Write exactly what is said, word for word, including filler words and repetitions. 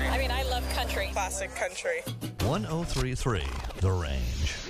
I mean, I love country. Classic country. one oh three point three The Range.